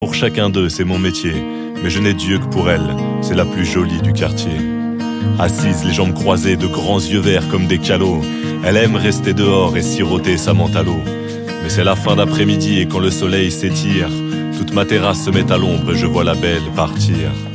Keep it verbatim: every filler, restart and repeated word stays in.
Pour chacun d'eux, c'est mon métier, mais je n'ai Dieu que pour elle, c'est la plus jolie du quartier. Assise, les jambes croisées, de grands yeux verts comme des calots, elle aime rester dehors et siroter sa menthe à l'eau. Mais c'est la fin d'après-midi et quand le soleil s'étire, toute ma terrasse se met à l'ombre et je vois la belle partir.